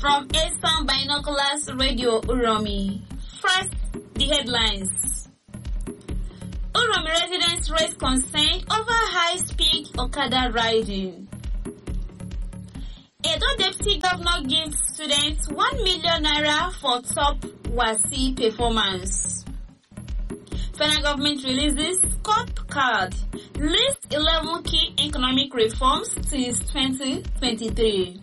From Eastern Binoculars Radio Uromi. First, the headlines. Uromi residents raise concern over high-speed Okada riding. Edo Deputy Governor gives students 1 million naira for top WASSCE performance. Federal government releases scorecard, lists 11 key economic reforms since 2023.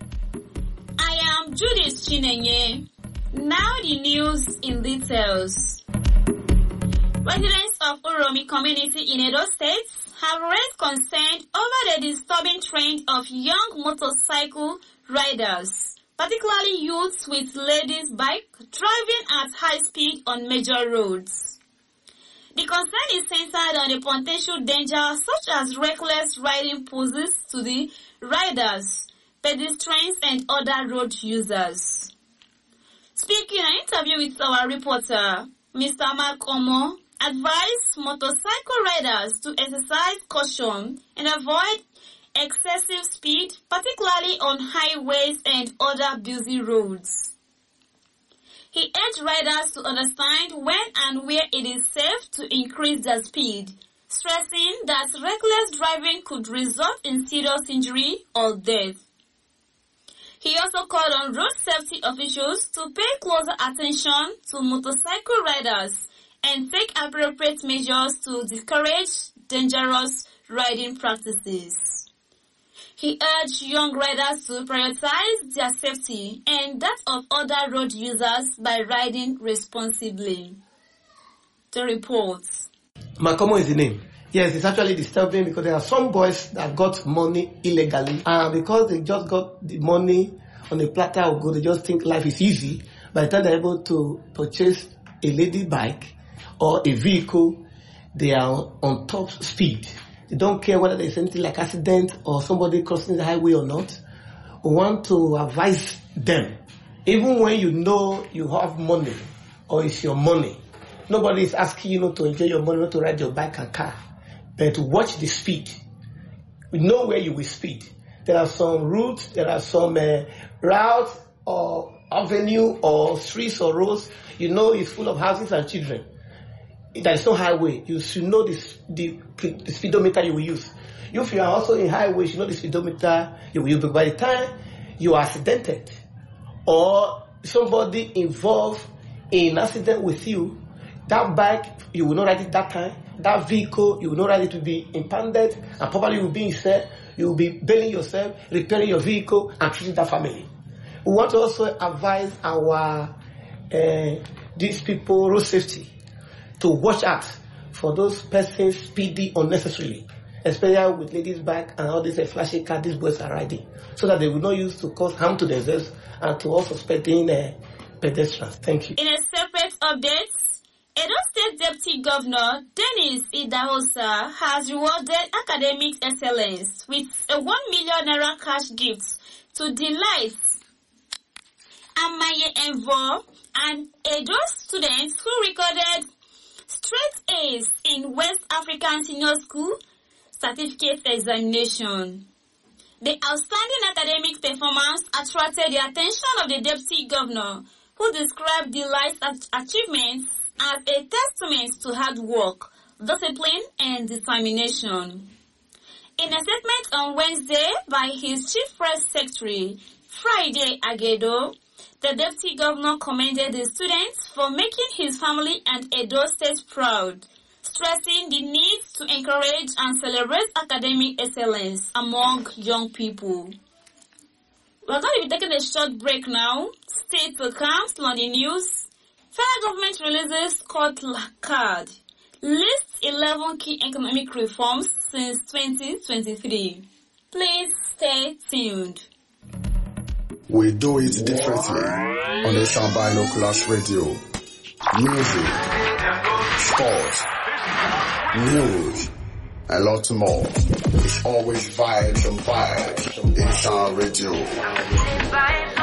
I am Judith Chinenye. Now the news in details. Residents of Uromi community in Edo State have raised concern over the disturbing trend of young motorcycle riders, particularly youths with ladies' bike driving at high speed on major roads. The concern is centered on the potential danger such as reckless riding poses to the riders, pedestrians and other road users. Speaking in an interview with our reporter, Mr. Mark Omo advised motorcycle riders to exercise caution and avoid excessive speed, particularly on highways and other busy roads. He urged riders to understand when and where it is safe to increase their speed, stressing that reckless driving could result in serious injury or death. He also called on road safety officials to pay closer attention to motorcycle riders and take appropriate measures to discourage dangerous riding practices. He urged young riders to prioritize their safety and that of other road users by riding responsibly. The report. Makomo is the name. Yes, it's actually disturbing because there are some boys that got money illegally, and because they just got the money on a platter of gold, they just think life is easy. By the time they're able to purchase a lady bike or a vehicle, they are on top speed. They don't care whether there's anything like accident or somebody crossing the highway or not. We want to advise them, even when you know you have money or it's your money, nobody is asking you not to enjoy your money, not to ride your bike and car, but to watch the speed. We know where you will speed. There are some routes, there are some routes or avenue or streets or roads, you know it's full of houses and children. There is no highway. You should know the speedometer you will use. If you are also in highway, you should know the speedometer you will use. But by the time you are accidented or somebody involved in an accident with you, that bike, you will not ride it that time. That vehicle, you will not ride it to be impounded and probably will be instead. You will be bailing yourself, repairing your vehicle and treating that family. We want to also advise our these people, road safety, to watch out for those persons speeding unnecessarily, especially with ladies' bike and all these flashy cars these boys are riding, so that they will not use to cause harm to themselves and to also suspecting pedestrians. Thank you. In a separate update, Edo State Deputy Governor Dennis Idahosa has rewarded academic excellence with a 1 million naira cash gift to Delight Amaye Envo and Edo students who recorded straight A's in West African Senior School certificate examination. The outstanding academic performance attracted the attention of the Deputy Governor, who described Delight's achievements as a testament to hard work, discipline, and determination. In a statement on Wednesday by his Chief Press Secretary, Friday Agedo, the Deputy Governor commended the students for making his family and Edo State proud, stressing the need to encourage and celebrate academic excellence among young people. We're going to be taking a short break now. Stay to come, on the news. Federal government releases scorecard, lists 11 key economic reforms since 2023. Please stay tuned. We do it differently on the Eastern Binoculars Radio. Music, sports, news, a lot more. It's always vibes and vibes in Eastern Radio.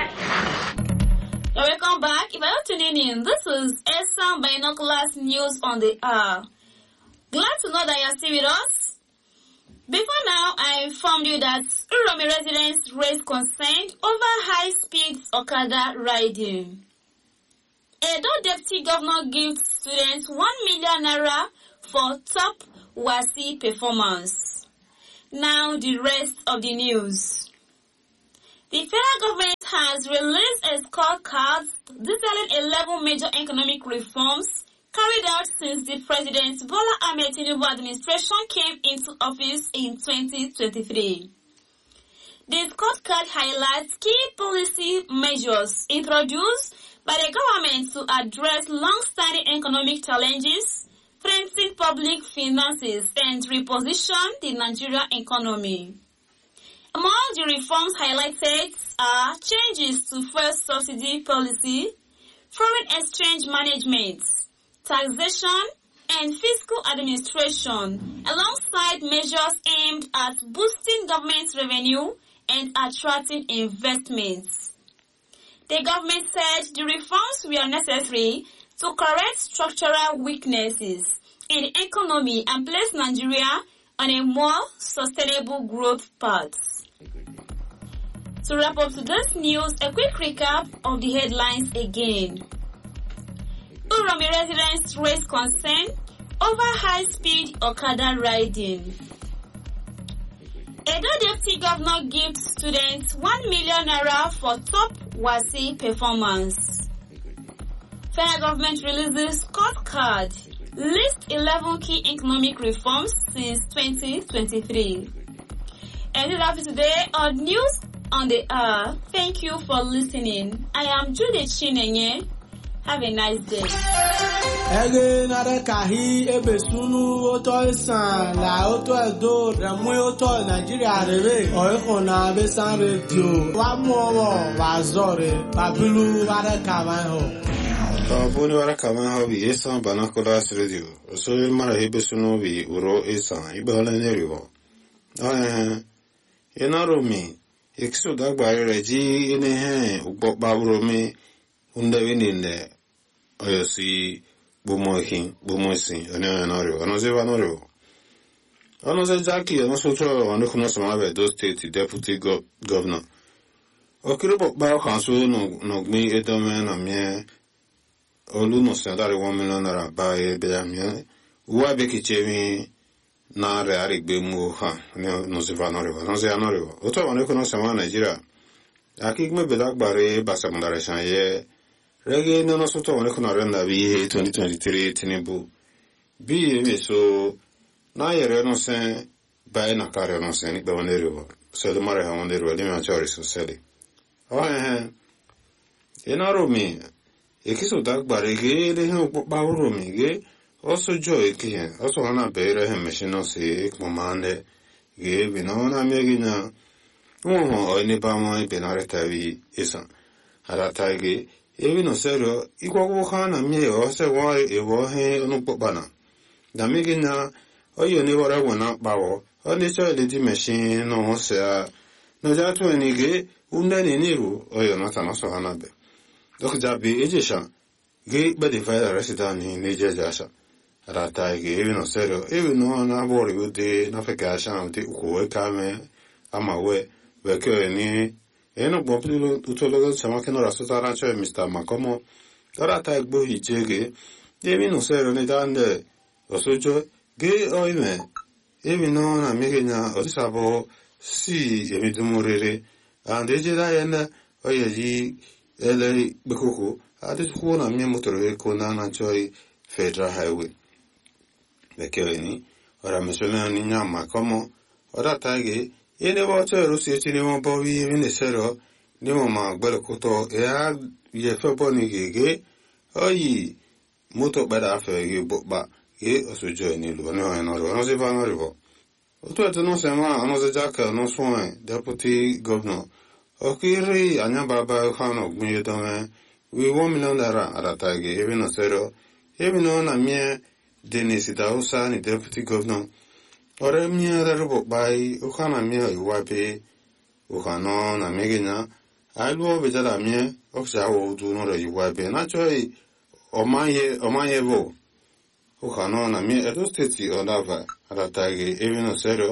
Welcome back. If you're tuning in, this is Eastern Binoculars News on the Hour. Glad to know that you're still with us. Before now, I informed you that Uromi residents raised concern over high-speed Okada riding. Edo Deputy Governor gives students 1 million naira for top WASSCE performance. Now the rest of the news. The federal government has released a scorecard detailing 11 major economic reforms carried out since the President Bola Ahmed Tinubu administration came into office in 2023. The scorecard highlights key policy measures introduced by the government to address long-standing economic challenges, strengthen public finances, and reposition the Nigerian economy. Among the reforms highlighted are changes to fuel subsidy policy, foreign exchange management, taxation, and fiscal administration, alongside measures aimed at boosting government revenue and attracting investments. The government said the reforms were necessary to correct structural weaknesses in the economy and place Nigeria on a more sustainable growth path. To wrap up today's news, a quick recap of the headlines again. Uromi residents raised concern over high-speed Okada riding. Edo Deputy Governor gives students 1 million naira for top WASSCE performance. Federal government releases scorecard, list 11 key economic reforms since 2023. And that's it today on News on the Hour. Thank you for listening. I am Judith Chinenye. Have a nice day. Ege nare kahi ebe sunu oto isan la oto edo remu oto Nigeria rebe oiko na besan radio wa mu owo wa zore babilu ware kaman ho. Boni ware kaman ho bi isan banakolas radio. So mara ebe sunu bi uro isan ibe hola neriwo. Yenaro mi ekiso dagbare reji ene he ugbo bawro mi unde wininde oyosi bumoisin onoriwo onoziva noriwo onoze jaki onosoto onukuno samabe do state deputy governor okiribo ba kanso no gmi edome na mie olu no sendari 1 million naira ba e be amie uwa be kichemi na re arigbe mu ha no ziva noriwo onoze anoriwo oto onukuno sama Nigeria akigme bedagbare basamundare shanye Rege no soto one kuna renda bi 2023 Tinubu bi me so na yere no sen ba na kare no sen ni be wonero so le mare ha wonero le ma chori so sele enaro mi ekiso dagbare ge le he ba woro mi ge oso jo ekihe oso na be re he machine se ekmomande ge bi no na me gi na o ni ba mo be na reta bi isa ara taige Evi no serio, ikwago kana mie o se wa ewo he no popana. Da migi na oyo ne wora wona bawo. O ni so le di machine no se a no ja to ni ge unda ni niru oyo na ta no so hanabe. Dok ja bi ejesha ge be de fa resident ni ne je jasha. Ra ta ge evi no serio, evi no na bori ude na fe ka sha ude ko e ka me ama we ke ni Eno bopilo utologo chama que no rasuta rancho de Mr. Macomo. Ora ta egbo hichege. Evi no sero ne dande. Osujo ge oime. Evi no na migena osabo si emi dumurere. Ande je da yenda oyeji ele bekuku. Ade ko na mi motore ko na na choi Federal Highway. Bekeni ora mesona ni nyama como ora tage Yene water Rusi Tinimo Bobby Minisero, Nimo Gbelo Koto, Ea, ye Feboni Gege, Oyi, Moto Bada Afe, you book back, ye, or so join you, no, and no Zivanorivo. Oto no Sema, another Jacka, no Swan, Deputy Governor. Okiri, Anyababa, Hano, Miyodome, we 1 million naira at a tag, even a zero, even on a mere Denis Idausa, Deputy Governor. Ore mia rebo bai ukana mia iwape ukano na megena alwo bejada mia oksha wo du no re iwape na choi omaye bo ukano na mia edo state onava aratage even no serio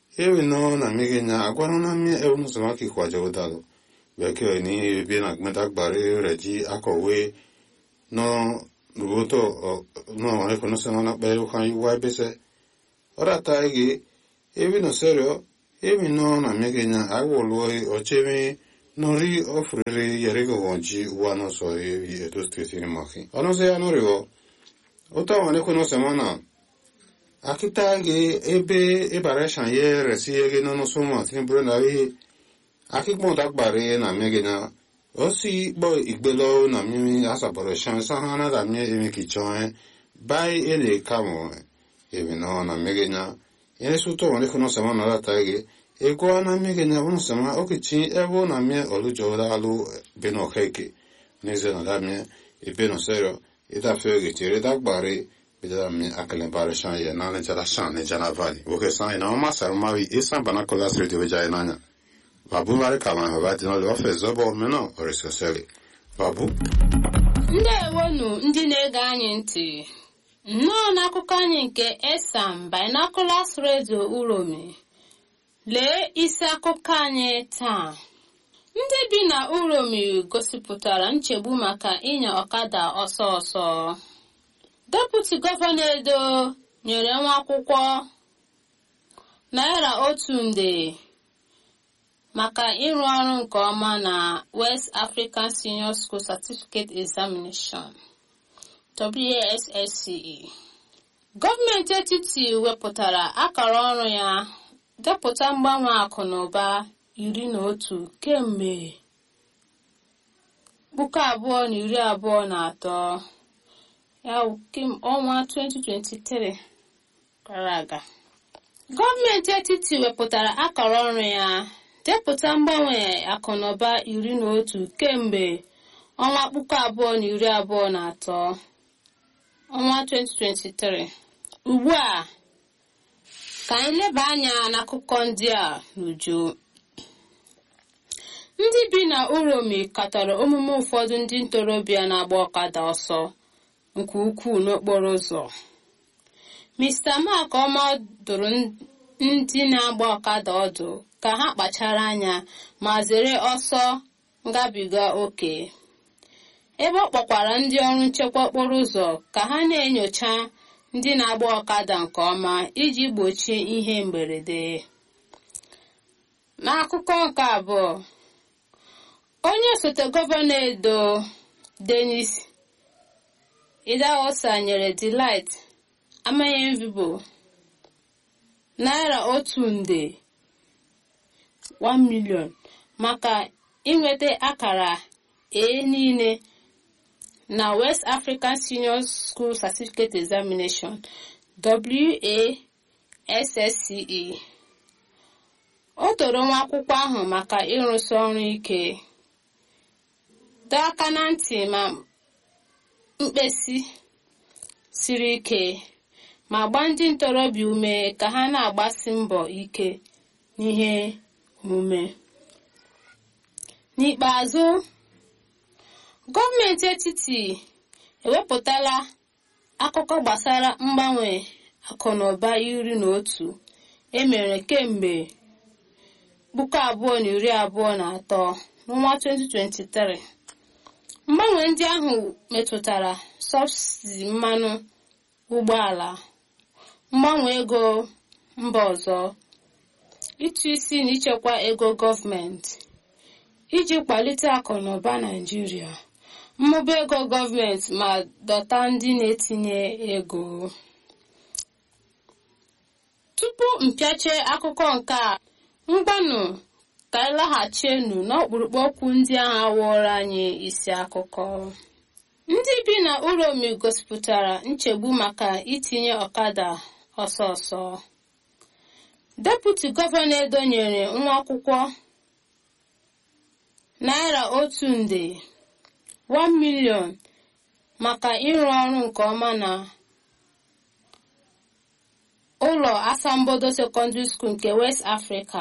ewi no na mege nya agwara na mi ewu no sama ki kwa jodalo beke ni bi na gmeta gbare reji akowe no rugoto no e kono sama na be kan yuwa bese ora taigi ewi no serio ewi no na mege nya agwolo ochemi nori ofrere yerego wonji wano so ewi eto stesi ni maki ono se anorigo ota wane kono sama na akita ge ebe ebara shanye resi ege no so mo tin bro na wi akikmo dagbare na mege na osi bo igbelo na mi asaboro shan sahana da mi emi kichon bai ele kamo ebe no na mege na ene suto wane kono sama na data ge ego na mege na wono sama okichi ebo na mi olujo da alu beno keke neze na da mi ebe no sero ita fege tire dagbare bida mi akelen bare shanye na le jara shane jana vali oke sai na ma sar ma wi isan banakola street we jay nanya babu bare kama ha ba dino le ofezo bo meno orisosele babu ndewonu ndị na-ege anyị ntị nnọọ n'akụkọ anyị nke Esam Binoculars Radio Uromi lee isi akụkọ anyị taa ndị bi na Uromi gosipụtara nchegbu maka ịnya ọkada ọsọ ọsọ Deputy Gọvanọ Edo nyere nwa akwụkwọ naira 1,000,000 maka ịrụ ọrụ nke ọma na West African Senior School Certificate Examination WASSCE. Gọọmenti etiti wepụtara akara ọrụ ya depụta mgbanwe akụ na ụba 11 kemgbe 2023 ya ọnwa 2023 gara aga. Gọọmenti etiti wepụtara akara ọrụ ya depụta mgbanwe akụnụba 11 kemgbe ọnwa 2023 ọnwa 2023. Ugbu a ka anyị leba anya n'akụkọ ndị a n'uju. Ndị bi na Uromi katọrọ omume ụfọdụ ndị ntorobịa na-agba ọkada ọsọ nke ukwuu n'okporo ụzọ. Mr. Mark Ọma dụrụ ndị na-agba ọkada ọdụ ka ha kpachara anya ma zere ọsọ ngabiga oke. Ebe ọ kpọkwara ndị ọrụ nchekwa okporo ụzọ ka ha na-enyocha ndị na-agba ọkada nke ọma iji gbochie ihe mberede. N'akụkọ nke abụọ, onye osote gọvanọ Edo Dennis Idahosa nyere Delight Amayemvibo naira 1 million maka inweta akara A niile na West African Senior School Certificate Examination WASSCE. O toro nwa akwụkwọ ahụ maka ịrụsi ọrụ ike, dọọ aka na ntị ma mkpesi siri ike ma gbaa ndị ntorobịa ume ka ha na-agbasi mbọ ike n'ihe omume. N'ikpeazụ, gọọmenti etiti ewepụtala akụkọ gbasara mgbanwe akụnụba 11 emere kemgbe 2023 n'ọnwa 2023. Mgbanwe ndị ahụ metụtara sọbsidi mmanụ ụgbọala, mgbanwe ego mba ọzọ, ịtụ isi na ichekwa ego gọọmenti iji kwalite akụnụba Naịjirịa, mmụba ego gọọmenti ma dọta ndị na-etinye ego. Tupu mpịache akụkọ nke a, mgbanụ ka anyị laghachienu n'ọkpụrụkpụ okwu ndị ahụ awụọrọ anyị isi akụkọ. Ndị bi na Uromi gosipụtara nchegbu maka itinye ọkada ọsọ ọsọ. Deputy Gọvanọ Edo nyere nwa akwụkwọ naira 1,000,000 1 million maka ịrụ ọrụ nke ọma na ụlọ asambodo secondary school nke West Africa.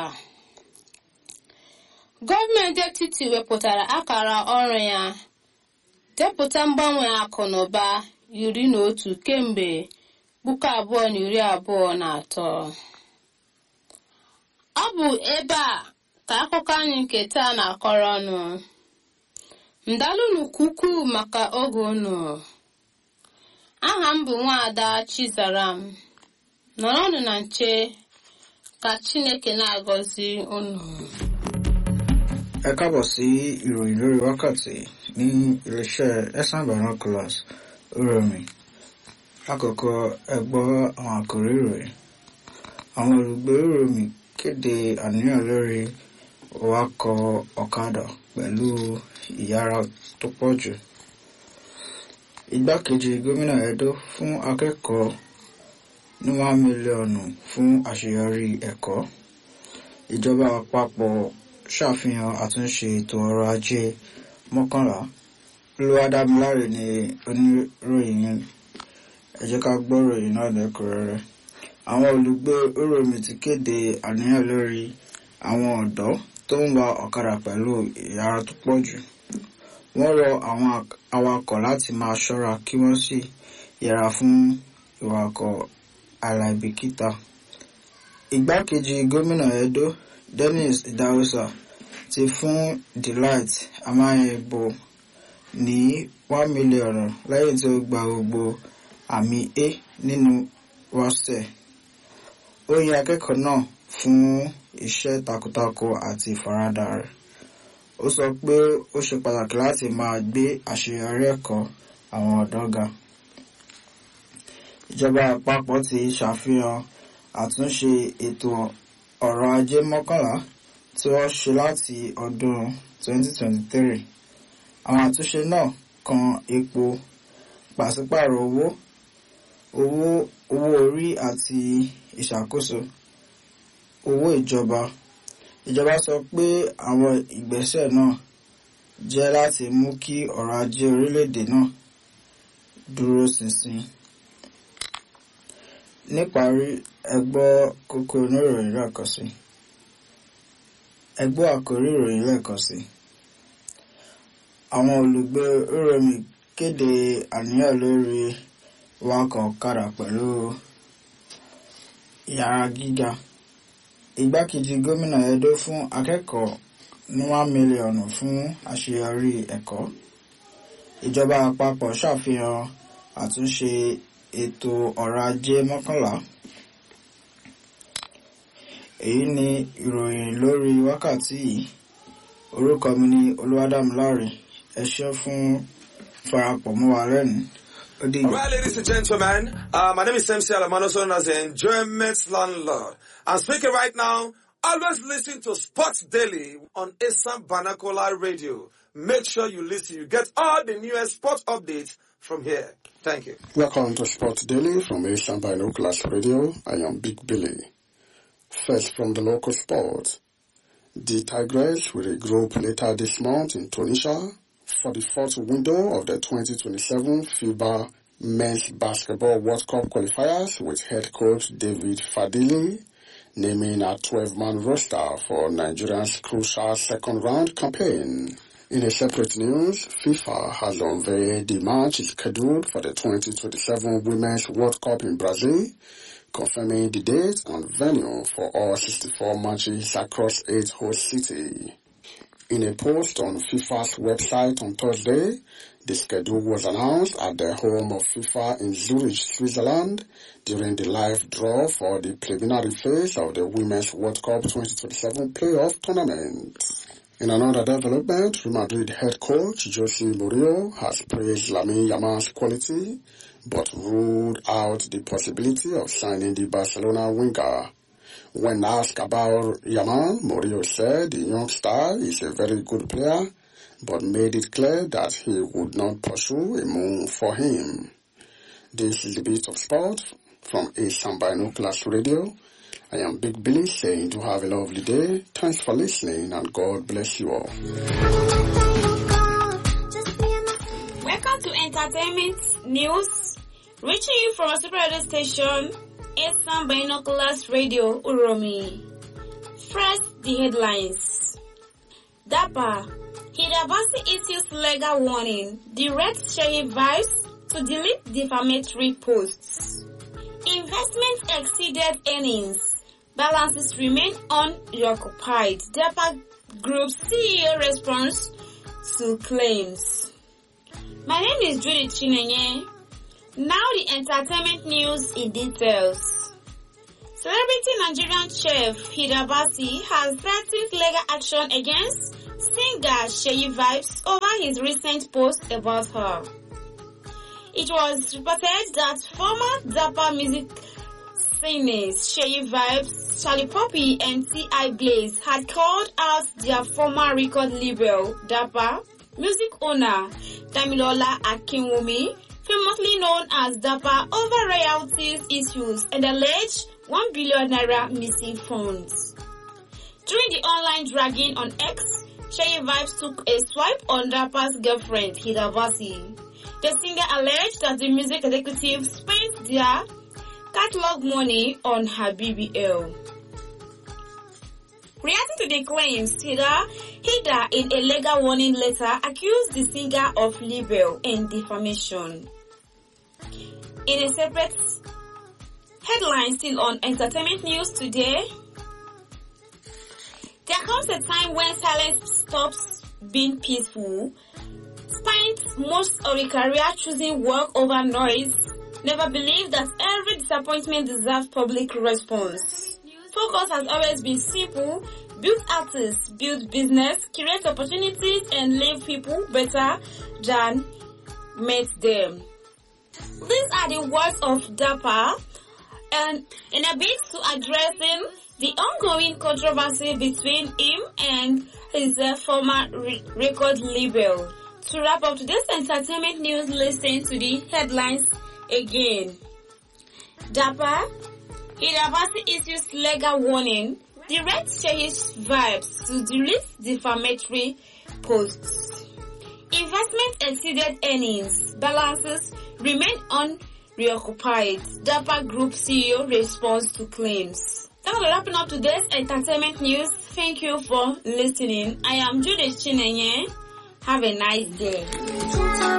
Gọọmenti etiti wepụtara akara ọrụ ya depụta mgbanwe akụ na ụba 11 kemgbe 2023. bụ ebe a ka akụkọ anyị nke taa na-akọrọ ọnụ. Ndalụnụ ukwuu maka oge unu. Aha m bụ Nwaada Chizaram. Nọrọnụ na nche ka Chineke na-agọzi unu. Ẹ káàbọ̀ sí ìròyìn lórí wákàtí ní iléeṣẹ́ Esan Binoculars Uromi. Lákòókò ẹ gbọ́ àwọn àkòrí ìròyìn. Àwọn olùgbé Uromi kéde àníyàn lórí wakọ̀ ọ̀kadà pẹ̀lú ìyára tó pọ̀ jù. Igbákejì gómìnà Edo fún akẹ́kọ̀ọ́ ní 1 mílíọ̀nù fún àṣeyọrí ẹ̀kọ́. Ìjọba àpapọ̀ ṣàfihàn àtúnṣe ètò ọrọ̀ ajé 11. Olúwadámiláre ni oníròyìn. Ẹ jẹ́ ká gbọ́ ìròyìn náà lẹ́kùnrẹ́rẹ́. Àwọn olùgbé Uromi ti kéde àníyàn lórí àwọn ọ̀dọ́ tó ń wa ọ̀kadà pẹ̀lú ìyára tó pọ̀ jù. Wọ́n rọ àwọn awakọ̀ láti máa ṣọ́ra kí wọ́n sì yẹra fún ìwakọ̀ aláìbìkítà. Igbákejì gómìnà Edo Dennis Idahosa ti fún Delight Amayebo ní 1 mílíọ̀nù lẹ́yìn tí ó gba gbogbo àmì A nínú WASSCE. Ó yin akẹ́kọ̀ọ́ náà fún iṣẹ́ takuntakun àti ìfaradà rẹ̀. Ó sọ pé ó ṣe pàtàkì láti máa gbé àṣeyọrí ẹ̀kọ́ àwọn ọ̀dọ́ ga. Ìjọba àpapọ̀ ti ṣàfihàn àtúnṣe ètò ọrọ̀ ajé 11 tí wọ́n ṣe láti ọdún 2023. Àwọn àtúnṣe náà kan epo, pàṣípààrọ̀ owó orí àti ìṣàkóso owó ìjọba. Ìjọba sọ pé àwọn ìgbésẹ̀ náà jẹ́ láti mú kí ọrọ̀ ajé orílẹ̀-èdè náà dúró ṣinṣin. Níparí, ẹ gbọ́ kókó oníròyìn lẹ́ẹ̀kan sí. Ẹ gbọ́ àkórí ìròyìn lẹ́ẹ̀kan sí. Àwọn olùgbé Uromi kéde àníyàn lórí wakọ̀ ọ̀kadà pẹ̀lú ìyára gíga. Igbákejì gómìnà Edo fún akẹ́kọ̀ọ́ ní 1 mílíọ̀nù fún àṣeyọrí ẹ̀kọ́. Ìjọba àpapọ̀ ṣàfihàn àtúnṣe ètò ọrọ̀ ajé 11. Èyí ni ìròyìn lórí wákàtí yìí. Orúkọ mi ni Olúwadámiláre. Ẹ ṣé fún farapọ̀ mọ́ wa lẹ́nu. All right, ladies and gentlemen, my name is MC Alamano, known as the Enjoyment Landlord. I'm speaking right now. Always listen to Sports Daily on Esan Binocular Radio. Make sure you listen. You get all the newest sports updates from here. Thank you. Welcome to Sports Daily from Esan Binoculars Radio. I am Big Billy. First from the local sport. The Tigers will regroup later this month in Tunisia for the fourth window of the 2027 FIBA Men's Basketball World Cup qualifiers, with head coach David Fadili naming a 12-man roster for Nigeria's crucial second-round campaign. In a separate news, FIFA has unveiled the match scheduled for the 2027 Women's World Cup in Brazil, confirming the date and venue for all 64 matches across 8 host cities. In a post on FIFA's website on Thursday, the schedule was announced at the home of FIFA in Zurich, Switzerland, during the live draw for the preliminary phase of the Women's World Cup 2027 playoff tournament. In another development, Real Madrid head coach Jose Mourinho has praised Lamine Yamal's quality, but ruled out the possibility of signing the Barcelona winger. When asked about Yamal, Mourinho said the young star is a very good player, but made it clear that he would not pursue a move for him. This is a bit of sport from Esan Binoculars Radio. I am Big Billy saying to have a lovely day. Thanks for listening and God bless you all. Welcome to Entertainment News, reaching you from a super radio station, Esan Binoculars Radio Uromi. First, the headlines. DAPA, Hidabasi issues legal warning, directs Shehi Vibes to delete defamatory posts. Investment exceeded earnings, balances remain unoccupied. DAPA Group CEO responds to claims. My name is Judith Chinenye. Now the entertainment news in details. Celebrity Nigerian chef Hida Basi has threatened legal action against singer Sheyi Vibes over his recent post about her. It was reported that former DAPA music singers Sheyi Vibes, Charlie Poppy and T.I. Blaze had called out their former record label DAPA music owner Damilola Akinwumi, famously known as DAPA, over royalties issues and alleged 1 billion naira missing funds. During the online dragging on X, Sheyi Vibes took a swipe on DAPA's girlfriend Hida Basi. The singer alleged that the music executive spent their catalog money on her BBL. Reacting to the claims, Hida in a legal warning letter accused the singer of libel and defamation. In a separate headline still on entertainment news today, there comes a time when silence stops being peaceful. Spent most of a career choosing work over noise. Never believed that every disappointment deserves public response. Focus has always been simple: build artists, build business, create opportunities, and leave people better than met them. These are the words of DAPA, and in a bid to addressing the ongoing controversy between him and his former record label. To wrap up today's entertainment news, listen to the headlines again. DAPA, Hida Basi issues legal warning, directs Sheyi Vibes to delete defamatory posts. Investment exceeded earnings, balances remain unreoccupied. DAPA Group CEO responds to claims. That's wrapping up today's entertainment news. Thank you for listening. I am Judith Chinenye. Have a nice day.